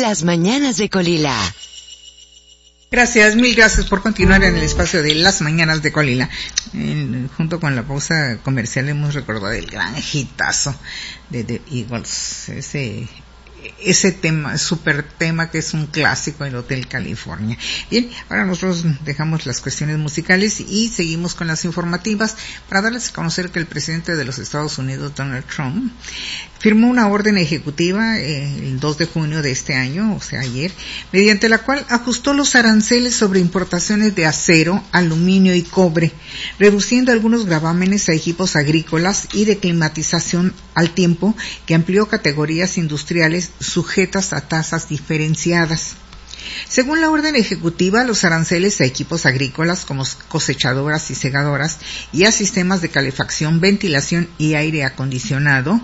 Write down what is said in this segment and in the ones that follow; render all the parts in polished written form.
Las Mañanas de Colila. Gracias, mil gracias por continuar en el espacio de Las Mañanas de Colila. Junto con la pausa comercial hemos recordado el gran hitazo de The Eagles, ese tema, super tema que es un clásico del Hotel California. Bien, ahora nosotros dejamos las cuestiones musicales y seguimos con las informativas para darles a conocer que el presidente de los Estados Unidos, Donald Trump, firmó una orden ejecutiva el 2 de junio de este año, o sea ayer, mediante la cual ajustó los aranceles sobre importaciones de acero, aluminio y cobre, reduciendo algunos gravámenes a equipos agrícolas y de climatización al tiempo que amplió categorías industriales sujetas a tasas diferenciadas. Según la orden ejecutiva, los aranceles a equipos agrícolas como cosechadoras y segadoras y a sistemas de calefacción, ventilación y aire acondicionado,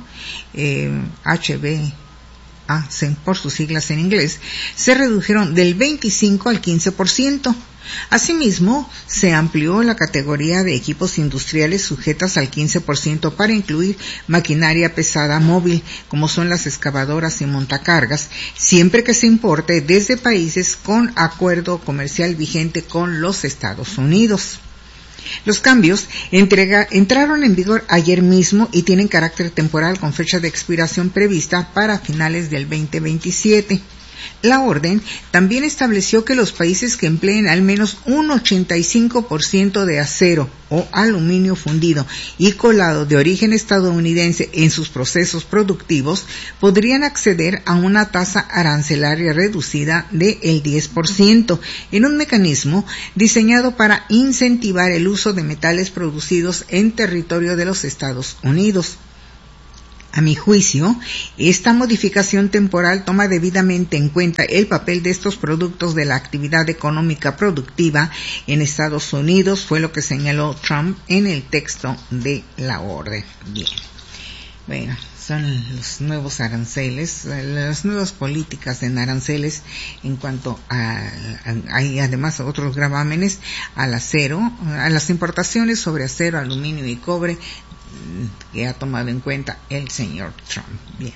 HVAC por sus siglas en inglés, se redujeron del 25 al 15%. Asimismo, se amplió la categoría de equipos industriales sujetas al 15% para incluir maquinaria pesada móvil, como son las excavadoras y montacargas, siempre que se importe desde países con acuerdo comercial vigente con los Estados Unidos. Los cambios entraron en vigor ayer mismo y tienen carácter temporal con fecha de expiración prevista para finales del 2027. La orden también estableció que los países que empleen al menos un 85% de acero o aluminio fundido y colado de origen estadounidense en sus procesos productivos podrían acceder a una tasa arancelaria reducida del 10% en un mecanismo diseñado para incentivar el uso de metales producidos en territorio de los Estados Unidos. A mi juicio, esta modificación temporal toma debidamente en cuenta el papel de estos productos de la actividad económica productiva en Estados Unidos, fue lo que señaló Trump en el texto de la orden. Bien. Bueno, son los nuevos aranceles, las nuevas políticas en aranceles en cuanto hay además otros gravámenes al acero, a las importaciones sobre acero, aluminio y cobre, que ha tomado en cuenta el señor Trump. Bien.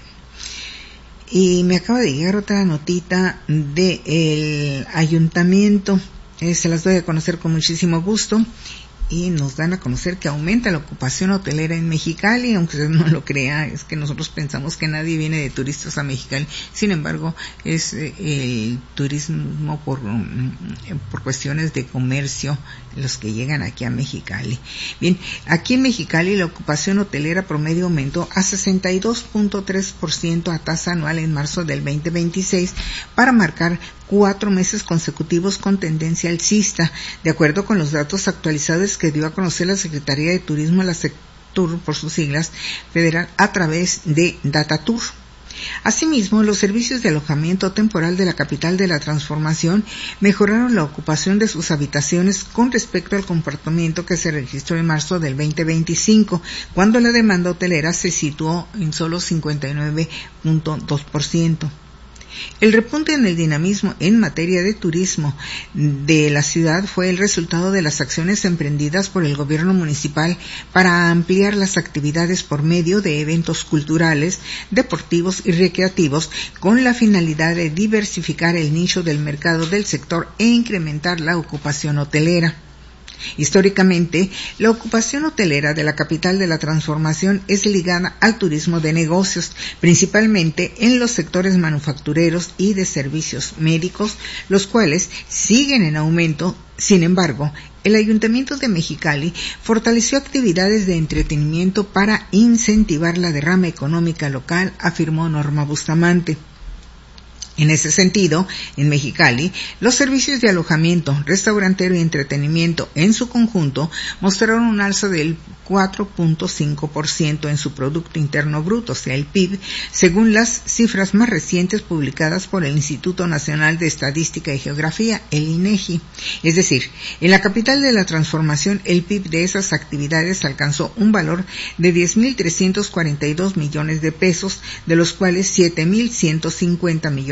Y me acaba de llegar otra notita del ayuntamiento, se las doy a conocer con muchísimo gusto. Y nos dan a conocer que aumenta la ocupación hotelera en Mexicali, aunque usted no lo crea, es que nosotros pensamos que nadie viene de turistas a Mexicali, sin embargo es el turismo por cuestiones de comercio los que llegan aquí a Mexicali. Bien, aquí en Mexicali la ocupación hotelera promedio aumentó a 62.3% a tasa anual en marzo del 2026 para marcar 4 meses consecutivos con tendencia alcista, de acuerdo con los datos actualizados que dio a conocer la Secretaría de Turismo, la SECTUR por sus siglas, federal, a través de Datatur. Asimismo, los servicios de alojamiento temporal de la capital de la transformación mejoraron la ocupación de sus habitaciones con respecto al comportamiento que se registró en marzo del 2025, cuando la demanda hotelera se situó en solo 59.2%. El repunte en el dinamismo en materia de turismo de la ciudad fue el resultado de las acciones emprendidas por el gobierno municipal para ampliar las actividades por medio de eventos culturales, deportivos y recreativos con la finalidad de diversificar el nicho del mercado del sector e incrementar la ocupación hotelera. Históricamente, la ocupación hotelera de la capital de la transformación es ligada al turismo de negocios, principalmente en los sectores manufactureros y de servicios médicos, los cuales siguen en aumento. Sin embargo, el Ayuntamiento de Mexicali fortaleció actividades de entretenimiento para incentivar la derrama económica local, afirmó Norma Bustamante. En ese sentido, en Mexicali, los servicios de alojamiento, restaurantero y entretenimiento en su conjunto mostraron un alza del 4.5% en su Producto Interno Bruto, o sea, el PIB, según las cifras más recientes publicadas por el Instituto Nacional de Estadística y Geografía, el INEGI. Es decir, en la capital de la transformación, el PIB de esas actividades alcanzó un valor de 10.342 millones de pesos, de los cuales 7.150 millones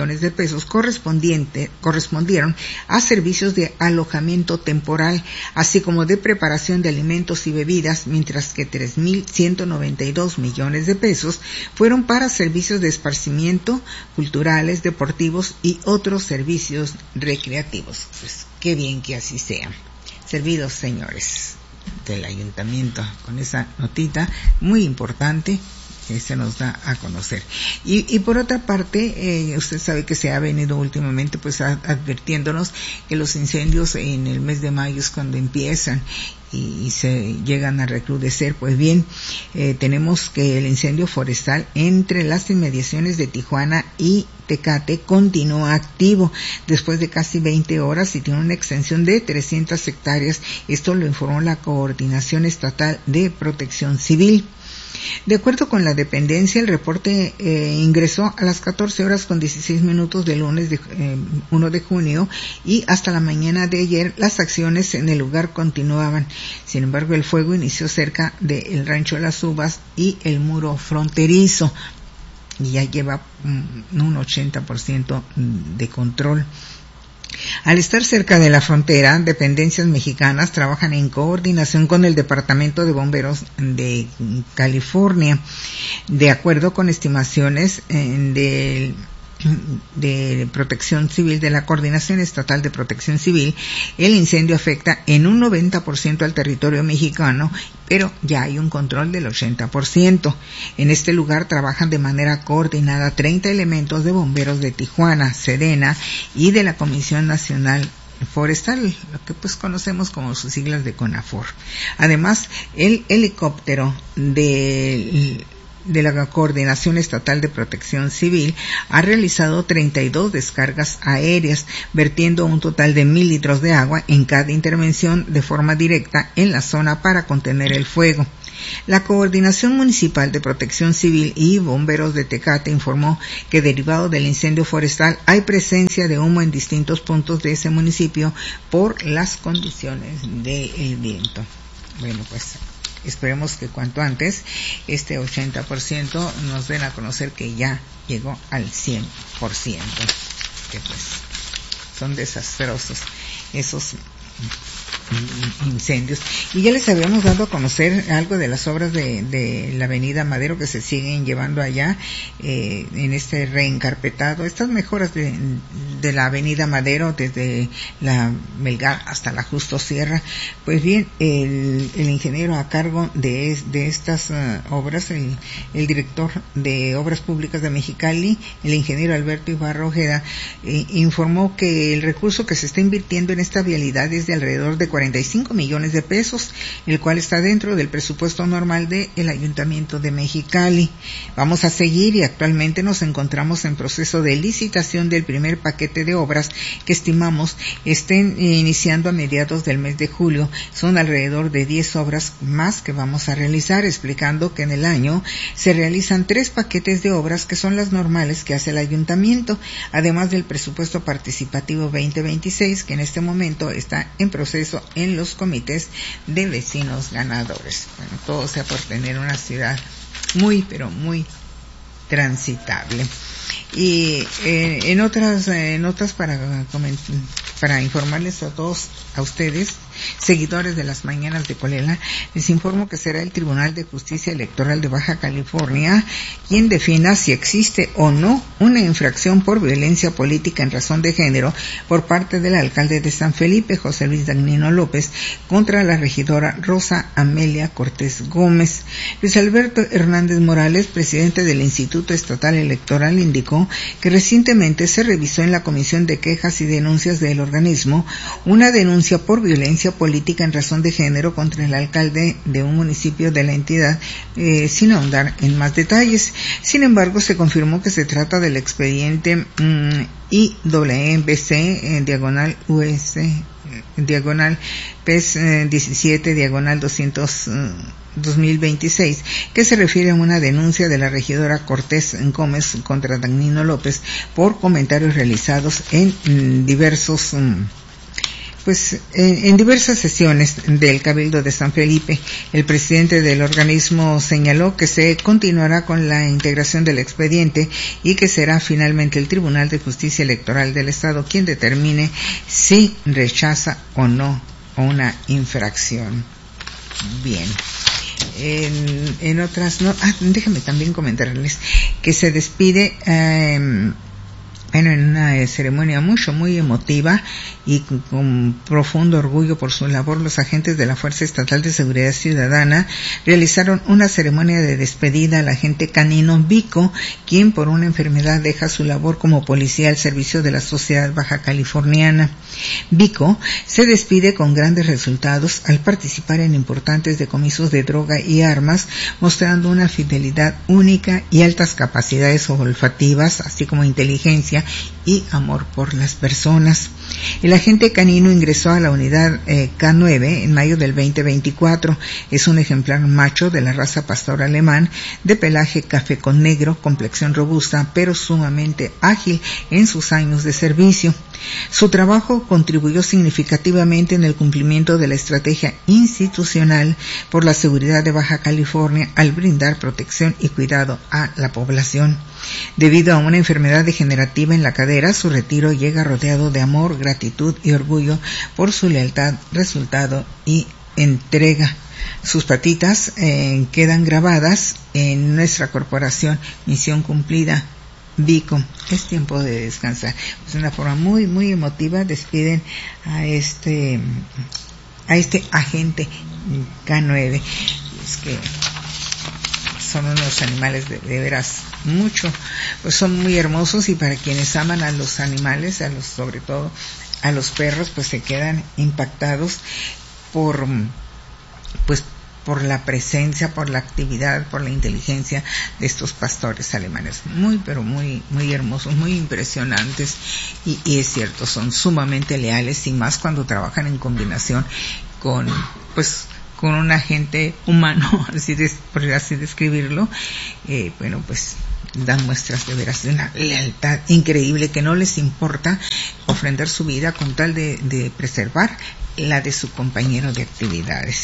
millones de pesos correspondieron a servicios de alojamiento temporal, así como de preparación de alimentos y bebidas, mientras que 3.192 millones de pesos fueron para servicios de esparcimiento, culturales, deportivos y otros servicios recreativos. Pues qué bien que así sea. Servidos, señores del ayuntamiento, con esa notita muy importante que se nos da a conocer. Y por otra parte, usted sabe que se ha venido últimamente pues advirtiéndonos que los incendios en el mes de mayo es cuando empiezan y se llegan a recrudecer. Pues bien, tenemos que el incendio forestal entre las inmediaciones de Tijuana y Tecate continúa activo después de casi 20 horas y tiene una extensión de 300 hectáreas. Esto lo informó la Coordinación Estatal de Protección Civil. De acuerdo con la dependencia, el reporte ingresó a las 14 horas con 16 minutos del lunes 1 de junio y hasta la mañana de ayer las acciones en el lugar continuaban. Sin embargo, el fuego inició cerca del Rancho Las Uvas y el muro fronterizo y ya lleva un 80% de control. Al estar cerca de la frontera, dependencias mexicanas trabajan en coordinación con el Departamento de Bomberos de California. De acuerdo con estimaciones de Protección Civil, de la Coordinación Estatal de Protección Civil, el incendio afecta en un 90% al territorio mexicano, pero ya hay un control del 80%. En este lugar trabajan de manera coordinada 30 elementos de bomberos de Tijuana, Sedena y de la Comisión Nacional Forestal, lo que pues conocemos como sus siglas de CONAFOR. Además, el helicóptero de la Coordinación Estatal de Protección Civil ha realizado 32 descargas aéreas, vertiendo un total de 1,000 litros de agua en cada intervención de forma directa en la zona para contener el fuego. La Coordinación Municipal de Protección Civil y Bomberos de Tecate informó que derivado del incendio forestal hay presencia de humo en distintos puntos de ese municipio por las condiciones del viento. Bueno, pues esperemos que cuanto antes este 80% nos den a conocer que ya llegó al 100%, que pues son desastrosos esos incendios. Y ya les habíamos dado a conocer algo de las obras de la avenida Madero que se siguen llevando allá en este reencarpetado, estas mejoras de la avenida Madero desde la Melgar hasta la Justo Sierra. Pues bien, el ingeniero a cargo de estas obras, el director de Obras Públicas de Mexicali, el ingeniero Alberto Ibarra Ojeda, informó que el recurso que se está invirtiendo en esta vialidad es de alrededor de 45 millones de pesos, el cual está dentro del presupuesto normal del Ayuntamiento de Mexicali. Vamos a seguir y actualmente nos encontramos en proceso de licitación del primer paquete de obras que estimamos estén iniciando a mediados del mes de julio. Son alrededor de 10 obras más que vamos a realizar, explicando que en el año se realizan 3 paquetes de obras que son las normales que hace el Ayuntamiento, además del presupuesto participativo 2026 que en este momento está en proceso en los comités de vecinos ganadores. Bueno, todo sea por tener una ciudad muy, pero muy transitable. Y en otras notas para informarles a todos, a ustedes, seguidores de las mañanas de Coahuila, les informo que será el Tribunal de Justicia Electoral de Baja California quien defina si existe o no una infracción por violencia política en razón de género por parte del alcalde de San Felipe, José Luis Dagnino López, contra la regidora Rosa Amelia Cortés Gómez. Luis Alberto Hernández Morales, presidente del Instituto Estatal Electoral, indicó que recientemente se revisó en la Comisión de Quejas y Denuncias del organismo una denuncia por violencia política en razón de género contra el alcalde de un municipio de la entidad, sin ahondar en más detalles. Sin embargo, se confirmó que se trata del expediente IWBC diagonal US diagonal PES 17 diagonal 2026, que se refiere a una denuncia de la regidora Cortés Gómez contra Dagnino López por comentarios realizados en diversos pues en diversas sesiones del Cabildo de San Felipe, el presidente del organismo señaló que se continuará con la integración del expediente y que será finalmente el Tribunal de Justicia Electoral del Estado quien determine si rechaza o no una infracción. Bien. En otras no, déjenme también comentarles que se despide en una ceremonia muy emotiva y con profundo orgullo por su labor, los agentes de la Fuerza Estatal de Seguridad Ciudadana realizaron una ceremonia de despedida al agente canino Vico, quien por una enfermedad deja su labor como policía al servicio de la sociedad baja californiana. Vico se despide con grandes resultados al participar en importantes decomisos de droga y armas, mostrando una fidelidad única y altas capacidades olfativas, así como inteligencia y amor por las personas. El agente canino ingresó a la unidad K9 en mayo del 2024. Es un ejemplar macho de la raza pastor alemán, de pelaje café con negro, complexión robusta, pero sumamente ágil en sus años de servicio. Su trabajo contribuyó significativamente en el cumplimiento de la estrategia institucional por la seguridad de Baja California al brindar protección y cuidado a la población. Debido a una enfermedad degenerativa en la cadera, su retiro llega rodeado de amor, gratitud y orgullo por su lealtad, resultado y entrega. Sus patitas quedan grabadas en nuestra corporación. Misión cumplida. Vico, es tiempo de descansar. Es una forma muy emotiva. Despiden a este agente K9. Es que son unos animales de veras mucho, pues son muy hermosos, y para quienes aman a los animales, sobre todo a los perros, pues se quedan impactados por la presencia, por la actividad, por la inteligencia de estos pastores alemanes. Pero muy hermosos, muy impresionantes, y es cierto, son sumamente leales, y más cuando trabajan en combinación con un agente humano, por así describirlo. Pues dan muestras de veras de una lealtad increíble, que no les importa ofrendar su vida con tal de preservar la de su compañero de actividades.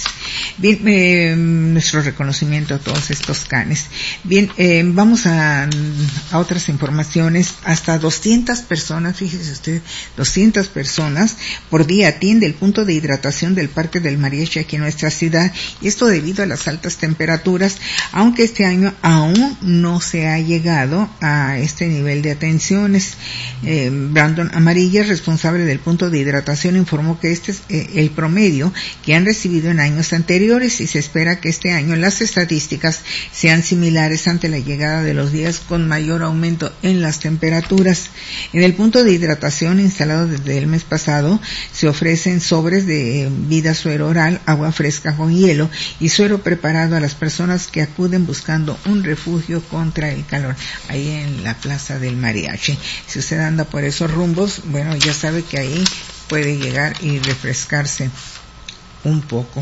Bien, nuestro reconocimiento a todos estos canes. Bien, vamos a otras informaciones. Hasta 200 personas, fíjese usted, 200 personas por día atiende el punto de hidratación del Parque del Mariachi aquí en nuestra ciudad, y esto debido a las altas temperaturas, aunque este año aún no se ha llegado a este nivel de atenciones. Brandon Amarilla, responsable del punto de hidratación, informó que este es el promedio que han recibido en años anteriores, y se espera que este año las estadísticas sean similares ante la llegada de los días con mayor aumento en las temperaturas. En el punto de hidratación instalado desde el mes pasado se ofrecen sobres de Vida Suero Oral, agua fresca con hielo y suero preparado a las personas que acuden buscando un refugio contra el calor, ahí en la Plaza del Mariachi. Si usted anda por esos rumbos, bueno, ya sabe que ahí puede llegar y refrescarse un poco.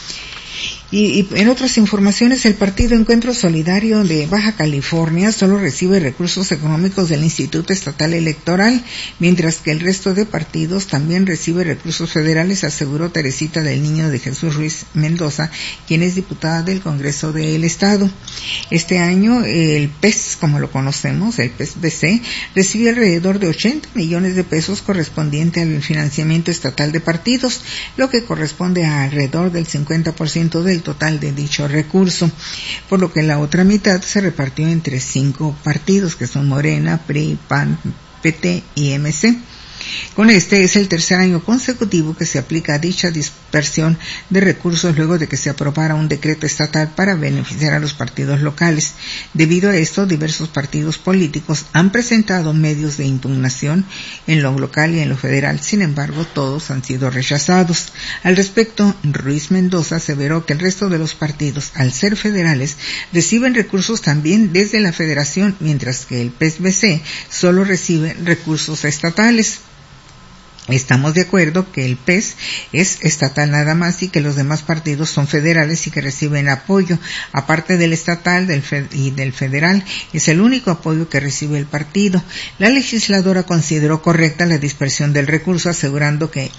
Y en otras informaciones, el Partido Encuentro Solidario de Baja California solo recibe recursos económicos del Instituto Estatal Electoral, mientras que el resto de partidos también recibe recursos federales, aseguró Teresita del Niño de Jesús Ruiz Mendoza, quien es diputada del Congreso del Estado. Este año el PES, como lo conocemos, el PES-BC, recibe alrededor de 80 millones de pesos correspondiente al financiamiento estatal de partidos, lo que corresponde a alrededor del 50% del total de dicho recurso, por lo que la otra mitad se repartió entre 5 partidos, que son Morena, PRI, PAN, PT y MC. Con este es el tercer año consecutivo que se aplica dicha dispersión de recursos luego de que se aprobara un decreto estatal para beneficiar a los partidos locales. Debido a esto, diversos partidos políticos han presentado medios de impugnación en lo local y en lo federal. Sin embargo, todos han sido rechazados. Al respecto, Ruiz Mendoza aseveró que el resto de los partidos, al ser federales, reciben recursos también desde la federación, mientras que el PES-BC solo recibe recursos estatales. Estamos de acuerdo que el PES es estatal nada más y que los demás partidos son federales y que reciben apoyo. Aparte del estatal y del federal, es el único apoyo que recibe el partido. La legisladora consideró correcta la dispersión del recurso, asegurando que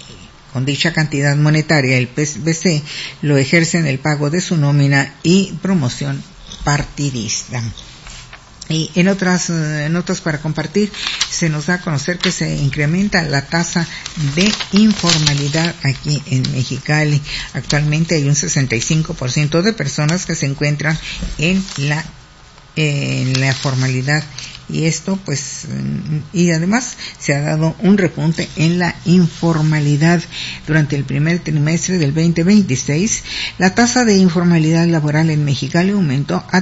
Con dicha cantidad monetaria, el PBC lo ejerce en el pago de su nómina y promoción partidista. Y en otras notas para compartir, se nos da a conocer que se incrementa la tasa de informalidad aquí en Mexicali. Actualmente hay un 65% de personas que se encuentran en la formalidad. Y esto pues, y además se ha dado un repunte en la informalidad. Durante el primer trimestre del 2026, la tasa de informalidad laboral en Mexicali aumentó a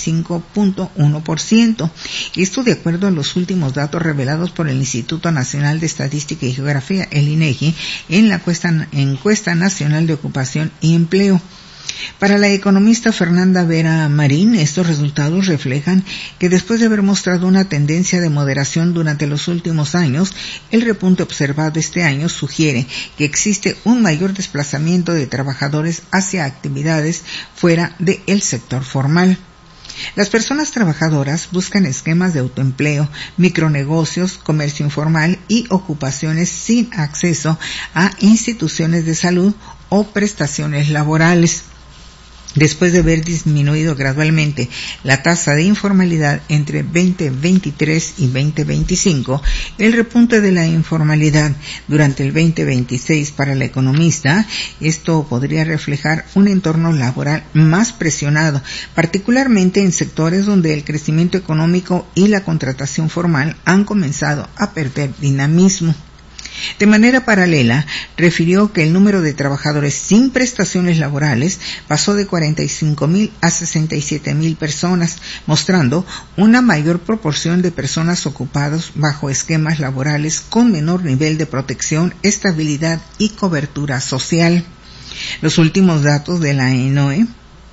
35.1%. Esto de acuerdo a los últimos datos revelados por el Instituto Nacional de Estadística y Geografía, el INEGI, en la encuesta nacional de ocupación y empleo. Para la economista Fernanda Vera Marín, estos resultados reflejan que después de haber mostrado una tendencia de moderación durante los últimos años, el repunte observado este año sugiere que existe un mayor desplazamiento de trabajadores hacia actividades fuera del sector formal. Las personas trabajadoras buscan esquemas de autoempleo, micronegocios, comercio informal y ocupaciones sin acceso a instituciones de salud o prestaciones laborales. Después de haber disminuido gradualmente la tasa de informalidad entre 2023 y 2025, el repunte de la informalidad durante el 2026 para la economista, esto podría reflejar un entorno laboral más presionado, particularmente en sectores donde el crecimiento económico y la contratación formal han comenzado a perder dinamismo. De manera paralela, refirió que el número de trabajadores sin prestaciones laborales pasó de 45,000 a 67,000 personas, mostrando una mayor proporción de personas ocupadas bajo esquemas laborales con menor nivel de protección, estabilidad y cobertura social. Los últimos datos de la ENOE,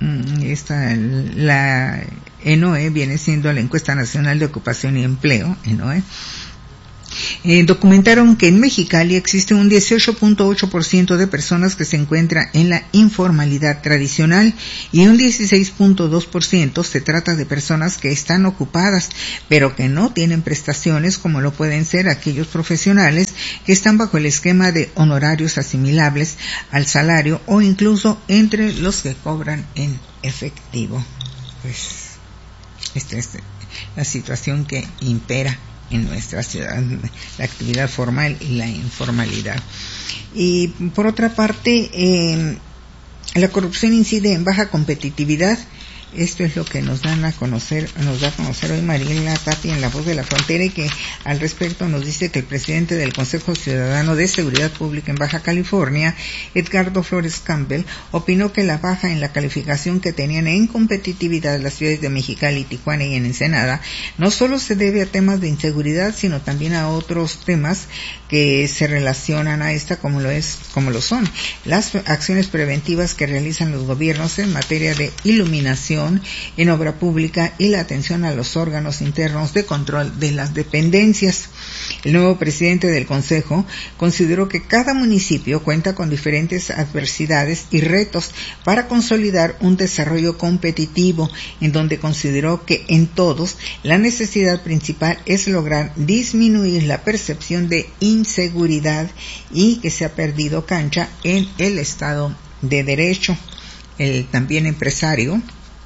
la ENOE viene siendo la Encuesta Nacional de Ocupación y Empleo, ENOE, documentaron que en Mexicali existe un 18.8% de personas que se encuentran en la informalidad tradicional y un 16.2% se trata de personas que están ocupadas, pero que no tienen prestaciones, como lo pueden ser aquellos profesionales que están bajo el esquema de honorarios asimilables al salario o incluso entre los que cobran en efectivo. Pues esta es la situación que impera en nuestra ciudad, la actividad formal y la informalidad. Y por otra parte, la corrupción incide en baja competitividad. Esto es lo que nos da a conocer hoy Mariela Tapia en La Voz de la Frontera, y que al respecto nos dice que el presidente del Consejo Ciudadano de Seguridad Pública en Baja California, Edgardo Flores Campbell, opinó que la baja en la calificación que tenían en competitividad las ciudades de Mexicali, Tijuana y en Ensenada no solo se debe a temas de inseguridad, sino también a otros temas que se relacionan a esta, como lo son las acciones preventivas que realizan los gobiernos en materia de iluminación en obra pública y la atención a los órganos internos de control de las dependencias. El nuevo presidente del Consejo consideró que cada municipio cuenta con diferentes adversidades y retos para consolidar un desarrollo competitivo, en donde consideró que en todos la necesidad principal es lograr disminuir la percepción de inseguridad y que se ha perdido cancha en el Estado de Derecho. El también empresario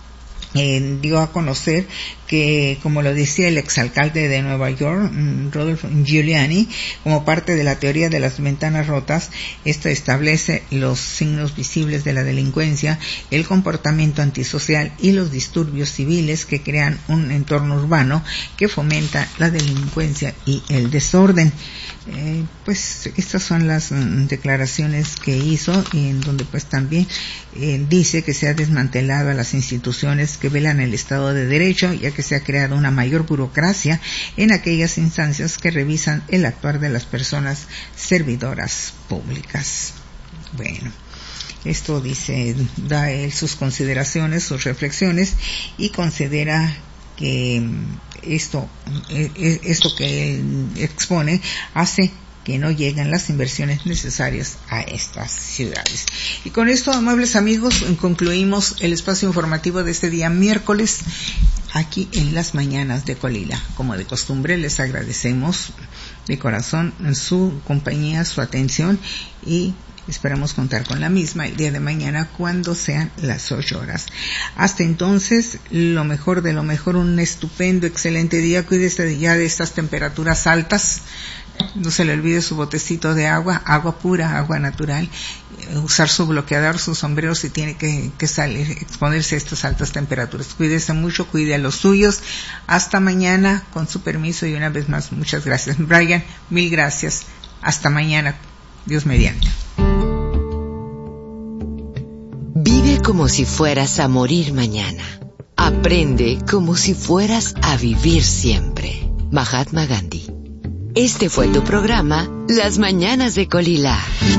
dio a conocer que, como lo decía el exalcalde de Nueva York, Rodolfo Giuliani, como parte de la teoría de las ventanas rotas, esto establece los signos visibles de la delincuencia, el comportamiento antisocial y los disturbios civiles que crean un entorno urbano que fomenta la delincuencia y el desorden. Pues estas son las declaraciones que hizo, en donde pues también dice que se ha desmantelado a las instituciones que velan el Estado de Derecho, ya que se ha creado una mayor burocracia en aquellas instancias que revisan el actuar de las personas servidoras públicas. Bueno, esto dice, da él sus consideraciones, sus reflexiones, y considera que esto que él expone hace que no lleguen las inversiones necesarias a estas ciudades. Y con esto, amables amigos, concluimos el espacio informativo de este día miércoles aquí en las mañanas de Colila. Como de costumbre, les agradecemos de corazón su compañía, su atención, y esperamos contar con la misma el día de mañana cuando sean las 8 horas. Hasta entonces, lo mejor de lo mejor, un estupendo, excelente día. Cuídese ya de estas temperaturas altas. No se le olvide su botecito de agua pura, agua natural. Usar su bloqueador, su sombrero si tiene que salir, exponerse a estas altas temperaturas. Cuídese mucho, cuide a los suyos. Hasta mañana, con su permiso, y una vez más, muchas gracias. Brian, mil gracias. Hasta mañana, Dios mediante. Vive como si fueras a morir mañana. Aprende como si fueras a vivir siempre. Mahatma Gandhi. Este fue tu programa, Las Mañanas de Colila.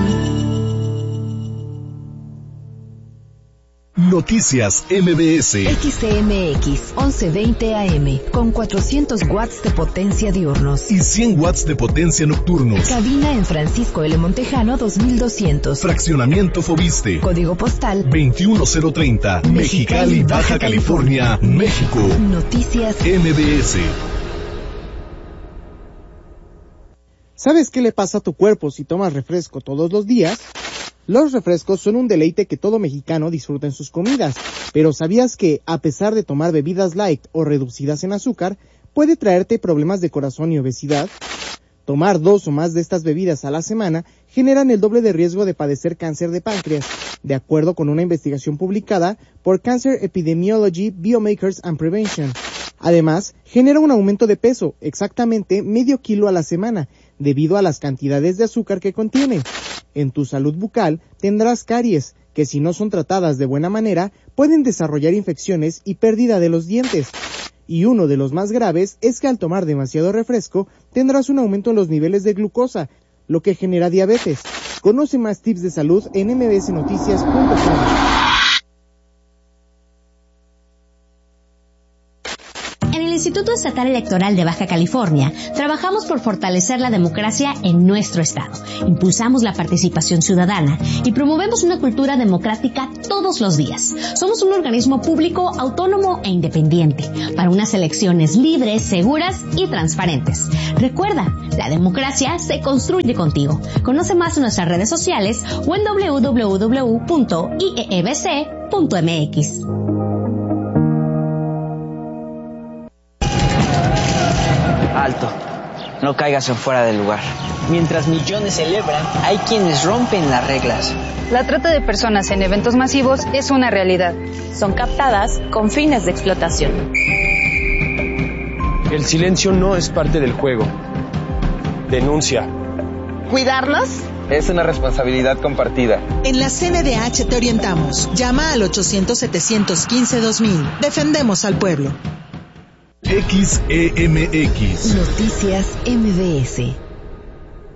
Noticias MBS. XCMX 1120 AM con 400 watts de potencia diurnos y 100 watts de potencia nocturnos. Cabina en Francisco L. Montejano 2200. Fraccionamiento Fobiste. Código postal 21030. Mexicali, Baja California, México. Noticias MBS. ¿Sabes qué le pasa a tu cuerpo si tomas refresco todos los días? Los refrescos son un deleite que todo mexicano disfruta en sus comidas, pero ¿sabías que, a pesar de tomar bebidas light o reducidas en azúcar, puede traerte problemas de corazón y obesidad? Tomar 2 o más de estas bebidas a la semana generan el doble de riesgo de padecer cáncer de páncreas, de acuerdo con una investigación publicada por Cancer Epidemiology, Biomarkers and Prevention. Además, genera un aumento de peso, exactamente medio kilo a la semana, debido a las cantidades de azúcar que contiene. En tu salud bucal tendrás caries, que si no son tratadas de buena manera, pueden desarrollar infecciones y pérdida de los dientes. Y uno de los más graves es que al tomar demasiado refresco, tendrás un aumento en los niveles de glucosa, lo que genera diabetes. Conoce más tips de salud en mbsnoticias.com. En el Instituto Estatal Electoral de Baja California, trabajamos por fortalecer la democracia en nuestro estado. Impulsamos la participación ciudadana y promovemos una cultura democrática todos los días. Somos un organismo público, autónomo e independiente para unas elecciones libres, seguras y transparentes. Recuerda, la democracia se construye contigo. Conoce más en nuestras redes sociales o en www.iebc.mx. Alto, no caigas en fuera del lugar. Mientras millones celebran, hay quienes rompen las reglas. La trata de personas en eventos masivos es una realidad. Son captadas con fines de explotación. El silencio no es parte del juego. Denuncia. ¿Cuidarnos? Es una responsabilidad compartida. En la CNDH te orientamos. Llama al 800-715-2000. Defendemos al pueblo. XEMX. Noticias MBS.